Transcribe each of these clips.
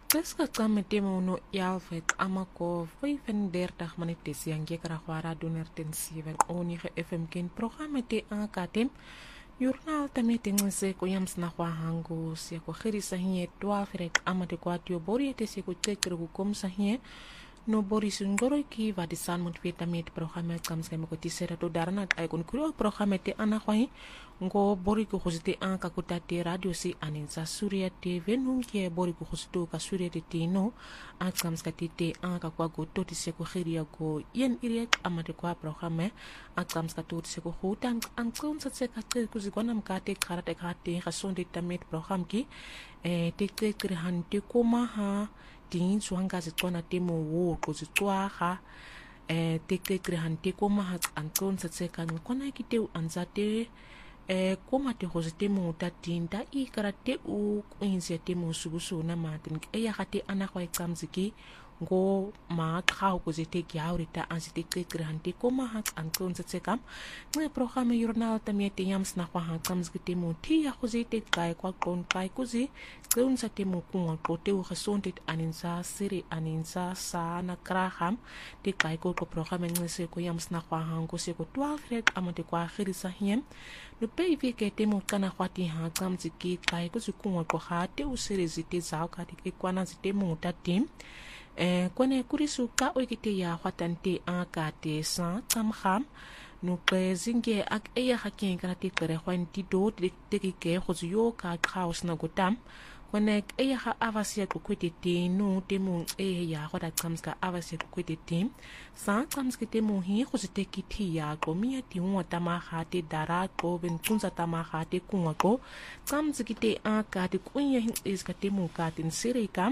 Qiska qammetimo no Alfred Amako 35 minutes yang kera khwara donerten siven onige FM ken programme te akatem Journal tamete ngse ko yams na kwa hango sia ko khirisa hinye 12 amate kwa tio bori te se ko tekere ko kom sa hinye no bori sungoro ki va di san mont vitamin programme kam skema ko tisera to darana ay kon kuro programme te ana khwai ngo bori ko khosite an ka kutate radio si aninsa Surya TV nung ke bori ko khosto ka Surya te no an kam skatite an ka kwa go to tise ko khiria ko yen iriet amate kwa programme an kam skato tise ko hutan an kon sa se ka ko zikona mkate karate khate ka sonde tamet program ki te kre han te koma ha tin suanga zikona temo wo ko zitwaga te kre han te koma ha an kon sa se kan kona kite anzate koma te hose temo ta tinta I karate u insia temo subusu na matin ya khate ana kwa examziki ngo ma khao ko zete kyaurita ansite krehante koma hak an konse kam ne programme journal tamete yams na kwa hakams gite mo ti ya ko zete kai kwa kon kai ko zi kun sa temo kun ko te u gesondheid aninsa siri aninsa sa na kraham te kai ko programme ngese ko yams na kwa hango se ko 12 red amate kwa khirisa hiem no peive ke temo kana kwati hakams ki kai ko kun ko hate u siri zite zao ka te kwana zite mo ta tim kone kurisuka oikite ya hwatante akate san tamham no prezinge ak eya hakin karate kare hwanti do tekike khozyo ka chaos na gotam kone eya ha avasia ko kwete te no temu eya hwata kamska avasia ko kwete te san kamska temu hi khozite kiti ya ko miya ti won tama hate dara ko ben kunza tama hate kunwa ko kamzikite akate kunya hin iska temu katin sirikam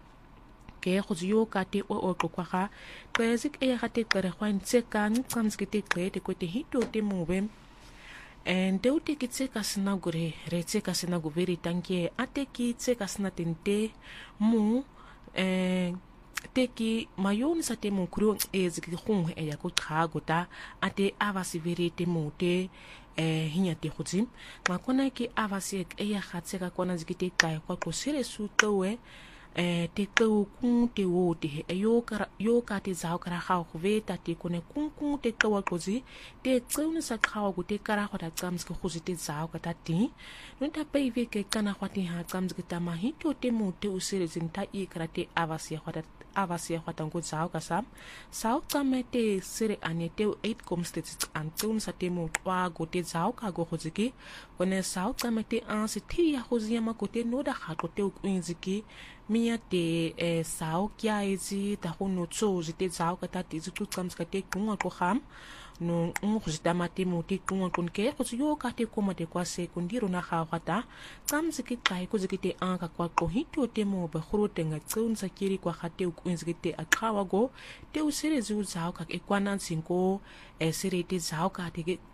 ke khuzyo ka te o kwa ga basic e ga te kare khwan tse kan tsamskite kre te ko te hito te move and de uti ki tse ka sna gore re tse ka sna go veri tanke ate ki tse ka sna tente mu te ki mayon sa te mo kru eziki khung e ya ko khago ta ate avasi veri te mo te hinya te khuzim ma kona ki avasi e ya khatse ka kona zikite kai kwa ko sire su towe te kau kung te wo te yo ka te zao kara khao khove ta te kone kung te kau kozi te tsauna sa khao ko te kara khota tsams ko khozi te zao ka ta ti no ta peive ke kana khwati ha tsams ke ta mahi to te mo te usere zinta I kara te avasia khota ko zao ka sam sao tamete sere anete 8 komstets an tsauna sa te mo kwa go te zao ka go khozi ki kone sao tamete an se ti ya khozi ma ko te no da kha ko te uinziki mia te sao kia ezi ta hono tso zite zao ka ta te zutu kams ka te kunga ko kham no khuzita mate mo te kunga kon ke khuzyo ka te koma te kwa se kundiro na kha khata kams ki kai ko zikite an ka kwa ko hito te mo ba khuru te nga tsun sa kiri kwa khate ku inzikite akhawa go te usere zu zao ka e kwana sinko sere te zao ka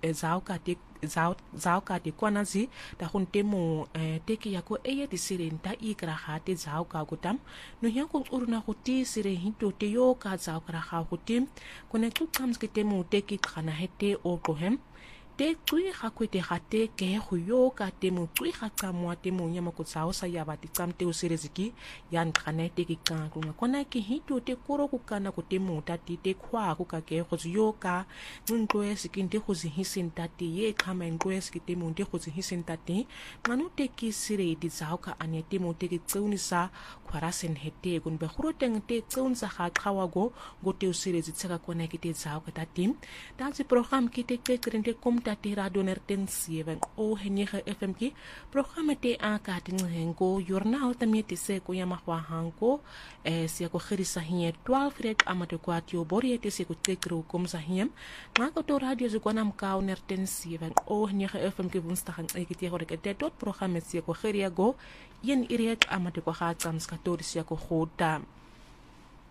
te kwana zi ta hun te mo te ki yako eye te sere nta I kra khate zao ka gutam no hian ko uruna khoti sere hito te yo ka zao kra kha khotim kone tu kams ke te mo te ki khana hete o ko hem te tui ha ko te hate ke yo ka te mo tui ha ka mo te mo nyama ko zao sa ya ba ti kam te usere ziki yan khana te ki ka ko kona ki hito te koro ku kana ko te mo ta ti te khwa ku ka ke go yo ka nko esikin te go hisin ta ti ye khama nko esiki te mo te go hisin ta ti nganu te ki sire ti zao ka ane te mo te ki tsauni sa khwarasen hete kun be khuro teng te tsaun sa kha khawa go te usere zitsaka kona ki te zao ka ta tim ta si program ki te ke krente kom ta te radio nerten 7 o henige FM ki programme te aka te ngo journal tamete se ko yama kwa hanko se ko khirisa hinye 12 red amate kwa tio bori te se ko tekro kom sa hiem ma ko to radio ze kwana mka nerten 7 o henige FM ki woensdag en ek te hore ke tot programme se ko khiria go yen iriek amate ko ha tsams ka to se ko khota